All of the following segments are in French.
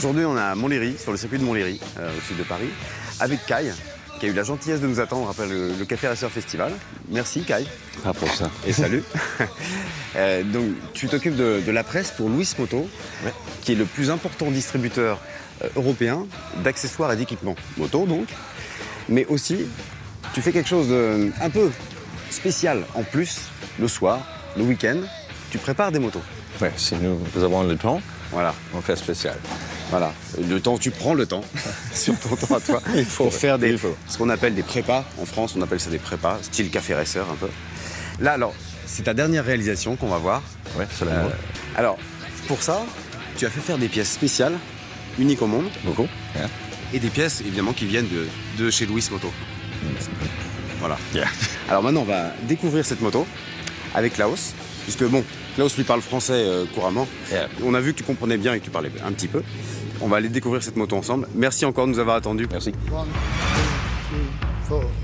Aujourd'hui, on est à Montlhéry, sur le circuit de Montlhéry, au sud de Paris, avec Kai, qui a eu la gentillesse de nous attendre après le Café Racer Festival. Merci Kai. Pas pour ça. Et salut. Donc, tu t'occupes de la presse pour Louis Moto, ouais. Qui est le plus important distributeur européen d'accessoires et d'équipements moto, donc. Mais aussi, tu fais quelque chose un peu spécial en plus, le soir, le week-end, tu prépares des motos. Oui, si nous avons le temps, voilà. On fait spécial. Voilà, le temps, tu prends le temps, sur ton temps à toi, pour faire ce qu'on appelle des prépas. En France, on appelle ça des prépas, style Café Racer un peu. Là, alors, c'est ta dernière réalisation qu'on va voir. Oui, c'est la nôtre. Alors, pour ça, tu as fait faire des pièces spéciales, uniques au monde. Beaucoup. Yeah. Et des pièces, évidemment, qui viennent de chez Louis Moto. Voilà. Yeah. Alors maintenant, on va découvrir cette moto avec Klaus, puisque bon, Klaus lui parle français couramment. Yeah. On a vu que tu comprenais bien et que tu parlais un petit peu. On va aller découvrir cette moto ensemble. Merci encore de nous avoir attendus. Merci. 1, 2, 3, 4.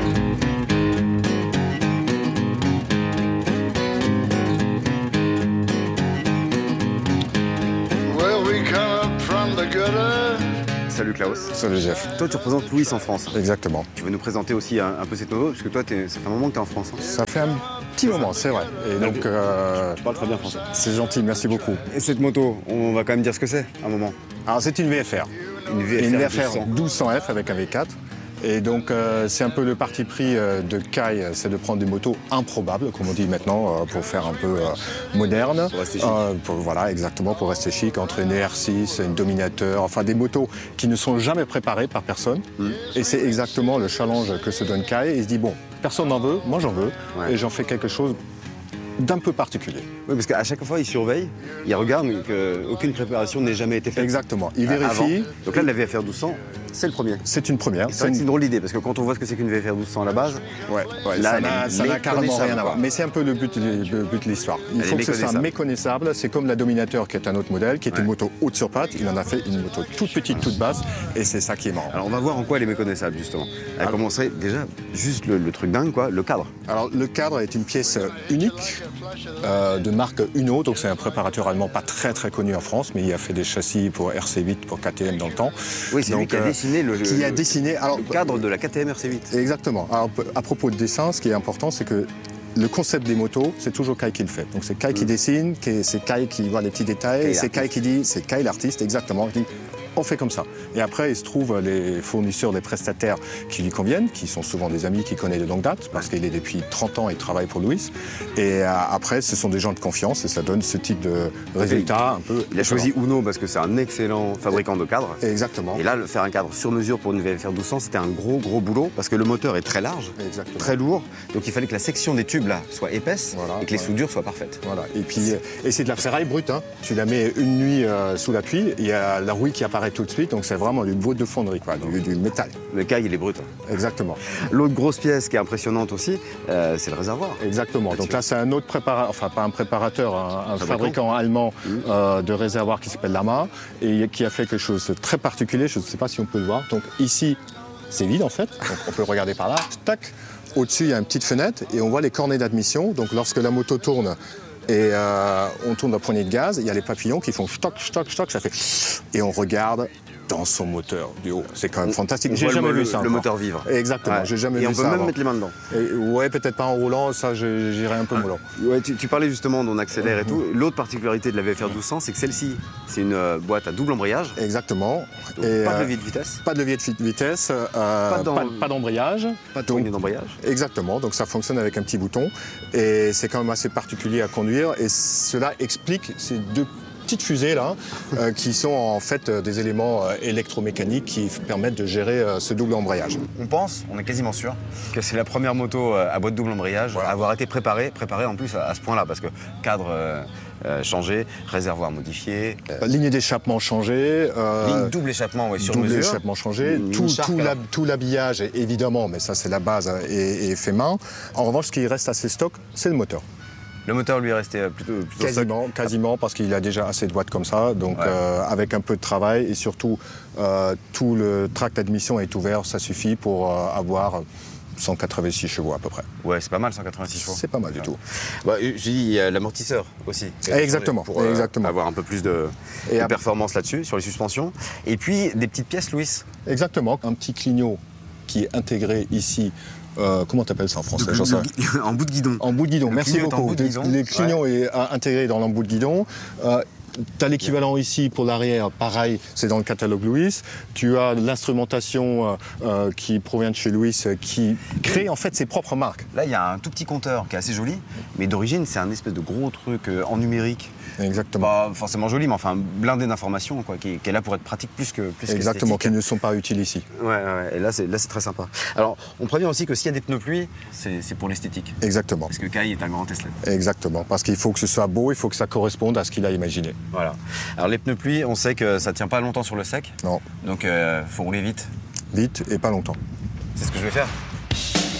Salut Klaus. Salut Jeff. Toi, tu représentes Louis en France. Exactement. Tu veux nous présenter aussi un peu cette moto, parce que toi, ça fait un moment que tu es en France. Hein. Ça fait un petit moment, c'est vrai. Et donc, tu parles très bien français. C'est gentil, merci beaucoup. Et cette moto, on va quand même dire ce que c'est, un moment. Alors, c'est une VFR. Une VFR 1200F avec un V4. Et donc, c'est un peu le parti pris de Kai, c'est de prendre des motos improbables, comme on dit maintenant, pour faire un peu moderne. Pour rester chic. Voilà, exactement, pour rester chic, entre une ER6, une Dominateur, enfin des motos qui ne sont jamais préparées par personne. Et c'est exactement le challenge que se donne Kai. Il se dit, bon, personne n'en veut, moi j'en veux, et j'en fais quelque chose d'un peu particulier. Oui, parce qu'à chaque fois, il surveille, il regarde qu'aucune préparation n'ait jamais été faite. Exactement, il vérifie. Avant. Donc là, la VFR 1200, c'est le premier. C'est une première. C'est une drôle d'idée, parce que quand on voit ce que c'est qu'une VFR 1200 à la base, là, ça n'a carrément rien à voir. Mais c'est un peu le but de l'histoire. Il faut que ce soit méconnaissable. C'est comme la Dominateur, qui est un autre modèle, qui est une moto haute sur patte. Il en a fait une moto toute petite, toute basse, et c'est ça qui est marrant. Alors on va voir en quoi elle est méconnaissable, justement. Elle commencerait déjà, juste le truc dingue, quoi, le cadre. Alors le cadre est une pièce unique, de marque Uno, donc c'est un préparateur allemand pas très très connu en France, mais il a fait des châssis pour RC8, pour KTM dans le temps. Oui, c'est lui qui a dessiné le cadre de la KTM RC8. Exactement. Alors à propos de dessin, ce qui est important, c'est que le concept des motos, c'est toujours Kai qui le fait. Donc c'est Kai qui dessine, c'est Kai qui voit les petits détails, c'est Kai qui dit, c'est Kai l'artiste, exactement, qui dit on fait comme ça. Et après, il se trouve les fournisseurs, les prestataires qui lui conviennent, qui sont souvent des amis qu'il connaît de longue date, parce qu'il est depuis 30 ans, il travaille pour Louis. Et après, ce sont des gens de confiance et ça donne ce type de résultat un peu. Il a choisi Uno parce que c'est un excellent fabricant de cadres. Exactement. Et là, faire un cadre sur mesure pour une VFR 1200, c'était un gros boulot, parce que le moteur est très large, très lourd. Donc il fallait que la section des tubes là soit épaisse et que les soudures soient parfaites. Voilà. Et puis, c'est de la ferraille brute. Hein. Tu la mets une nuit sous la pluie, il y a la rouille qui apparaît tout de suite, donc c'est vraiment du brut de fonderie, quoi, du métal. Le Kai, il est brut. Exactement. L'autre grosse pièce qui est impressionnante aussi, c'est le réservoir. Exactement. Donc là, c'est un autre préparateur, enfin pas un préparateur, un fabricant allemand de réservoir qui s'appelle Lama et qui a fait quelque chose de très particulier. Je ne sais pas si on peut le voir. Donc ici, c'est vide en fait. Donc on peut regarder par là. Tac. Au-dessus, il y a une petite fenêtre et on voit les cornets d'admission. Donc lorsque la moto tourne, et on tourne la poignée de gaz, il y a les papillons qui font stock, ça fait... Et on regarde dans son moteur du haut. C'est quand même fantastique. J'ai jamais vu ça. Le moteur vivre. Exactement, j'ai jamais vu ça. Et on peut même mettre les mains dedans. Ouais, peut-être pas en roulant, ça j'irai un peu mollo. Ouais, tu parlais justement d'on accélère et tout. L'autre particularité de la VFR 1200, c'est que celle-ci, c'est une boîte à double embrayage. Exactement. Et pas de levier de vitesse. Pas de levier de vitesse, pas d'embrayage. Pas de poignée d'embrayage. Exactement, donc ça fonctionne avec un petit bouton. Et c'est quand même assez particulier à conduire. Et cela explique ces deux petites fusées là, qui sont en fait des éléments électromécaniques qui permettent de gérer ce double embrayage. On est quasiment sûr que c'est la première moto à boîte double embrayage à avoir été préparée en plus à ce point-là, parce que cadre changé, réservoir modifié. Ligne d'échappement changée. Ligne double échappement sur mesure. Double échappement changé. Tout l'habillage, évidemment, mais ça c'est la base, est fait main. En revanche, ce qui reste assez stock, c'est le moteur. Le moteur lui est resté plutôt quasiment, parce qu'il a déjà assez de watts comme ça. Donc avec un peu de travail et surtout tout le tract d'admission est ouvert, ça suffit pour avoir 186 chevaux à peu près. Ouais, c'est pas mal, 186 chevaux. C'est pas mal du tout. Bah, je dis, il y a l'amortisseur aussi. Exactement, Pour exactement. avoir un peu plus de performance là-dessus, sur les suspensions. Et puis, des petites pièces, Louis. Exactement. Un petit clignot qui est intégré ici. Comment t'appelles ça en français? En bout de guidon. En bout de guidon, Le merci clignot est en beaucoup. bout de guidon. Le clignot est intégré dans l'embout de guidon. Tu as l'équivalent ici pour l'arrière, pareil, c'est dans le catalogue Louis. Tu as l'instrumentation qui provient de chez Louis, qui crée en fait ses propres marques. Là, il y a un tout petit compteur qui est assez joli, mais d'origine, c'est un espèce de gros truc en numérique. Exactement. Pas forcément joli, mais enfin blindé d'informations, quoi, qui est là pour être pratique plus que Exactement, qui qu'esthétique. ne sont pas utiles ici. Ouais, et là, c'est très sympa. Alors, on prévient aussi que s'il y a des pneus pluie, c'est pour l'esthétique. Exactement. Parce que Kai est un grand Tesla. Exactement, parce qu'il faut que ce soit beau, il faut que ça corresponde à ce qu'il a imaginé. Voilà. Alors, les pneus pluie, on sait que ça tient pas longtemps sur le sec. Non, Donc, faut rouler vite. vite et pas longtemps. C'est ce que je vais faire.